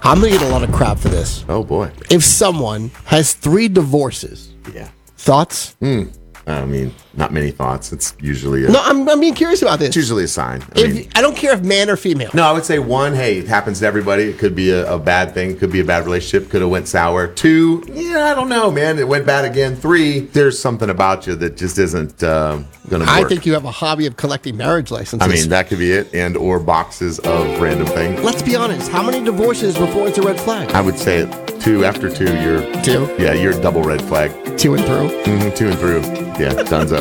I'm going to get a lot of crap for this. Oh, boy. If someone has 3 divorces, Yeah. thoughts? I mean, not many thoughts. It's usually No, I'm being curious about this. it's usually a sign. I don't care if man or female. No, I would say 1, hey, it happens to everybody. It could be a bad thing. Could be a bad relationship. Could have went sour. 2, I don't know, man. It went bad again. 3, there's something about you that just isn't going to work. I think you have a hobby of collecting marriage licenses. I mean, that could be it, and or boxes of random things. Let's be honest. How many divorces before it's a red flag? I would say 2. After 2, you're 2? Yeah, you're double red flag. 2 and through? 2 and through. Yeah, dunzo.